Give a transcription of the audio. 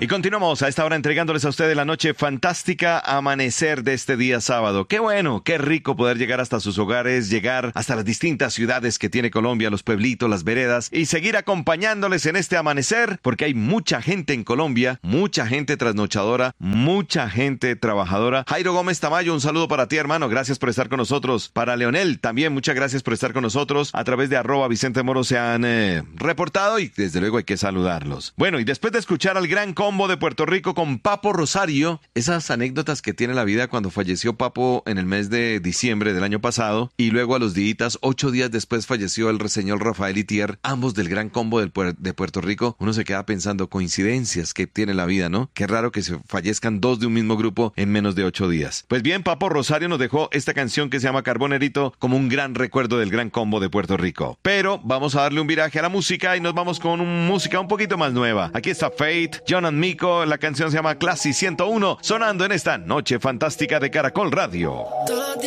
Y continuamos a esta hora entregándoles a ustedes la noche fantástica amanecer de este día sábado. Qué bueno, qué rico poder llegar hasta sus hogares, llegar hasta las distintas ciudades que tiene Colombia, los pueblitos, las veredas, y seguir acompañándoles en este amanecer, porque hay mucha gente en Colombia, mucha gente trasnochadora, mucha gente trabajadora. Jairo Gómez Tamayo, un saludo para ti, hermano, gracias por estar con nosotros. Para Leonel, también muchas gracias por estar con nosotros. A través de @Vicente Moro se han reportado y desde luego hay que saludarlos. Bueno, y después de escuchar al Gran Combo de Puerto Rico con Papo Rosario, esas anécdotas que tiene la vida cuando falleció Papo en el mes de diciembre del año pasado, y luego a los días, 8 días después falleció el señor Rafael Itier, ambos del Gran Combo de Puerto Rico. Uno se queda pensando, coincidencias que tiene la vida, ¿no? Qué raro que se fallezcan dos de un mismo grupo en menos de 8 días. Pues bien, Papo Rosario nos dejó esta canción que se llama Carbonerito como un gran recuerdo del Gran Combo de Puerto Rico. Pero vamos a darle un viraje a la música y nos vamos con una música un poquito más nueva. Aquí está Fate, John and Mico, la canción se llama Classy 101, sonando en esta noche fantástica de Caracol Radio.